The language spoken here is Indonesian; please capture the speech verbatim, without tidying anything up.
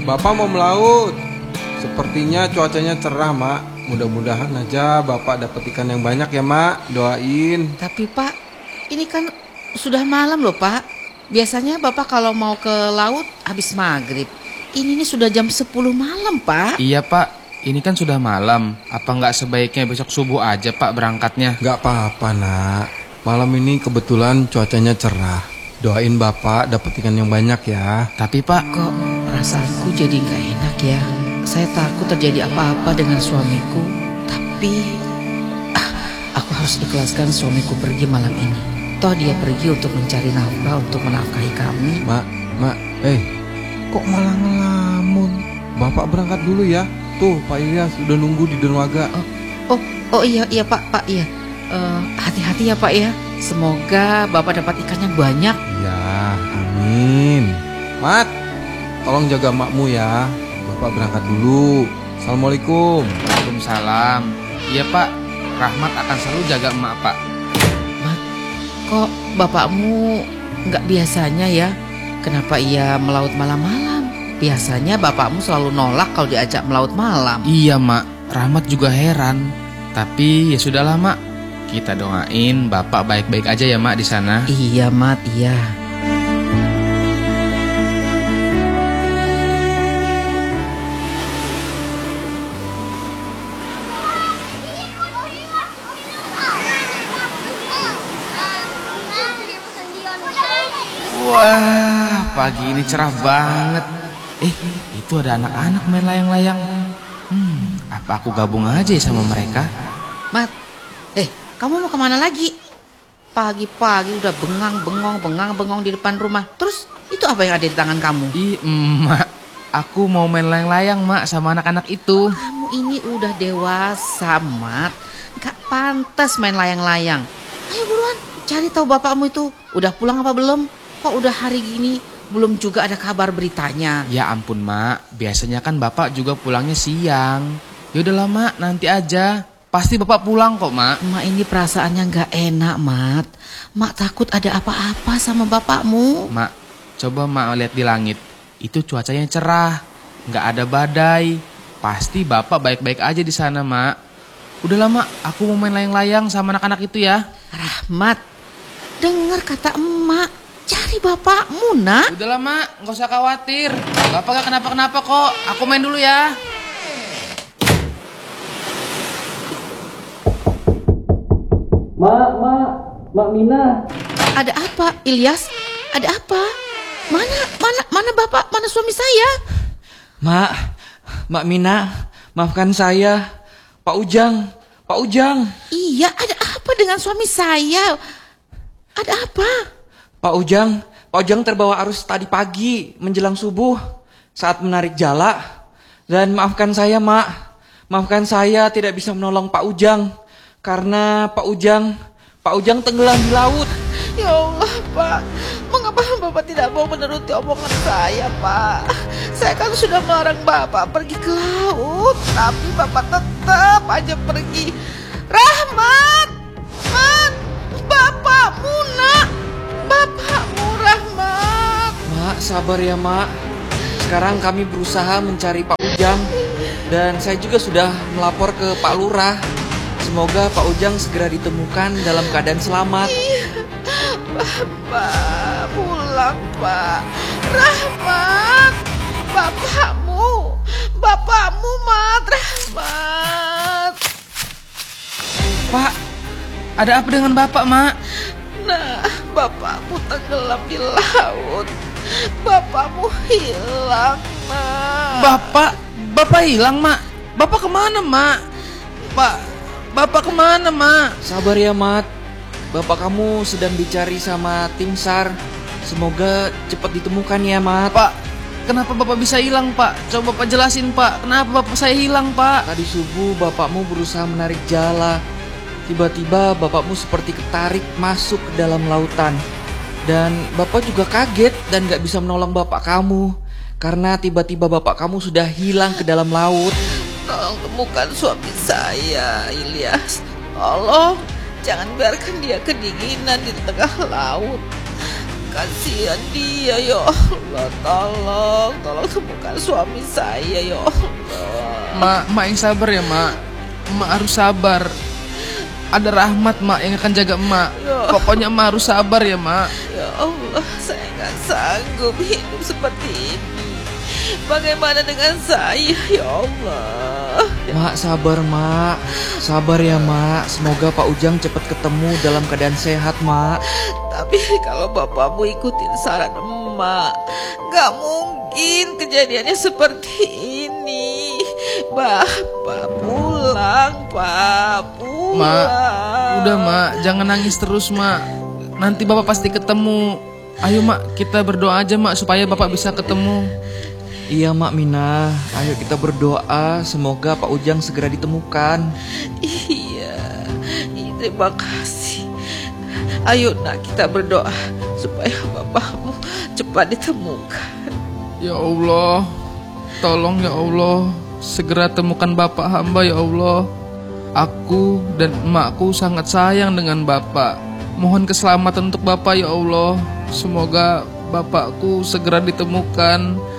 Bapak mau melaut. Sepertinya cuacanya cerah, Mak. Mudah-mudahan aja Bapak dapat ikan yang banyak ya, Mak. Doain. Tapi Pak, ini kan sudah malam loh Pak. Biasanya Bapak kalau mau ke laut habis maghrib. Ini nih sudah jam sepuluh malam Pak. Iya Pak, ini kan sudah malam. Apa nggak sebaiknya besok subuh aja Pak berangkatnya? Nggak apa-apa, Nak. Malam ini kebetulan cuacanya cerah. Doain Bapak dapat ikan yang banyak ya. Tapi Pak, Kok perasaanku jadi nggak enak ya. Saya takut terjadi apa-apa dengan suamiku. Tapi ah, aku harus ikhlaskan suamiku pergi malam ini. Toh dia pergi untuk mencari nafkah untuk menafkahi kami. Mak, Mak, eh, kok malah ngelamun? Bapak berangkat dulu ya. Tuh, Pak Ilyas udah nunggu di dermaga. Oh, oh, oh iya, iya Pak, Pak iya. Eh, hati-hati ya Pak ya. Semoga Bapak dapat ikan yang banyak. Ya, amin. Mat, tolong jaga makmu ya. Bapak berangkat dulu. Assalamualaikum. Waalaikumsalam. Iya Pak, Rahmat akan selalu jaga emak Pak. Mat, kok bapakmu nggak biasanya ya? Kenapa ia melaut malam-malam? Biasanya bapakmu selalu nolak kalau diajak melaut malam. Iya Mak, Rahmat juga heran. Tapi ya sudahlah Mak, kita doain Bapak baik-baik aja ya Mak di sana. Iya Mat, iya. Wah, pagi ini cerah banget. Eh, itu ada anak-anak main layang-layang. Hmm, apa aku gabung aja ya sama mereka? Mat, eh kamu mau kemana lagi? Pagi-pagi udah bengang-bengong, bengang-bengong di depan rumah. Terus itu apa yang ada di tangan kamu? Ih, emak, aku mau main layang-layang Mak sama anak-anak itu. Kamu ini udah dewasa, Mat. Gak pantas main layang-layang. Ayo buruan, cari tahu bapakmu itu udah pulang apa belum? Kok udah hari gini belum juga ada kabar beritanya? Ya ampun Mak, biasanya kan Bapak juga pulangnya siang. Yaudahlah Mak, nanti aja. Pasti Bapak pulang kok Mak. Mak ini perasaannya gak enak, Mat. Mak takut ada apa-apa sama bapakmu. Mak, coba Mak lihat di langit. Itu cuacanya cerah, nggak ada badai. Pasti Bapak baik-baik aja di sana Mak. Udahlah Mak, aku mau main layang-layang sama anak-anak itu ya. Rahmat, dengar kata emak. Cari bapakmu, nak. Udahlah Mak, nggak usah khawatir. Bapak gak kenapa-kenapa kok. Aku main dulu ya. Mak, mak, mak Mina. Ada apa, Ilyas? Ada apa? Mana, mana, mana bapak, mana suami saya? Mak, mak Mina, maafkan saya. Pak Ujang, Pak Ujang. Iya, ada apa dengan suami saya? Ada apa? Pak Ujang, Pak Ujang terbawa arus tadi pagi menjelang subuh saat menarik jala. Dan maafkan saya, Mak. Maafkan saya tidak bisa menolong Pak Ujang karena Pak Ujang, Pak Ujang tenggelam di laut. Ya Allah, Pak. Mengapa Bapak tidak mau menuruti omongan saya, Pak? Saya kan sudah melarang Bapak pergi ke laut, tapi Bapak tetap aja pergi. Rahmat! Man! Bapakmu, nak! Bapakmu, Rahmat! Mak, sabar ya, Mak. Sekarang kami berusaha mencari Pak Ujang dan saya juga sudah melapor ke Pak Lurah. Semoga Pak Ujang segera ditemukan dalam keadaan selamat. Iya, Bapak pulang, Pak. Rahmat, bapakmu, bapakmu, Mat. Rahmat. Pak, ada apa dengan Bapak Mak? Nah, bapakmu tenggelam di laut. Bapakmu hilang, Mak. Bapak, Bapak hilang Mak. Bapak kemana Mak? Pak, Bapak kemana Mak? Sabar ya, Mat. Bapak kamu sedang dicari sama tim SAR. Semoga cepat ditemukan ya, Mat. Pak, kenapa Bapak bisa hilang Pak? Coba Bapak jelasin Pak, kenapa Bapak saya hilang Pak? Tadi subuh bapakmu berusaha menarik jala. Tiba-tiba bapakmu seperti ketarik masuk ke dalam lautan. Dan bapak juga kaget dan gak bisa menolong bapak kamu karena tiba-tiba bapak kamu sudah hilang ke dalam laut. Tolong temukan suami saya, Ilyas. Tolong, jangan biarkan dia kedinginan di tengah laut. Kasihan dia ya Allah. Tolong, tolong temukan suami saya ya Allah. Mak, mak yang sabar ya mak. Mak harus sabar. Ada rahmat mak yang akan jaga mak. Ya. Pokoknya mak harus sabar ya mak. Ya Allah, saya nggak sanggup hidup seperti ini. Bagaimana dengan saya ya Allah? Mak sabar mak, sabar ya mak. Semoga Pak Ujang cepat ketemu dalam keadaan sehat mak. Tapi kalau bapakmu ikutin saran emak, nggak mungkin kejadiannya seperti ini. Bapak pulang, Pak, pulang. Mak, udah mak, jangan nangis terus mak. Nanti bapak pasti ketemu. Ayo mak, kita berdoa aja mak supaya bapak bisa ketemu. Iya mak Mina, ayo kita berdoa semoga Pak Ujang segera ditemukan. Iya, iya, terima kasih. Ayo nak, kita berdoa supaya bapakmu cepat ditemukan. Ya Allah, tolong ya Allah, segera temukan bapak hamba ya Allah. Aku dan emakku sangat sayang dengan bapak. Mohon keselamatan untuk bapak ya Allah. Semoga bapakku segera ditemukan.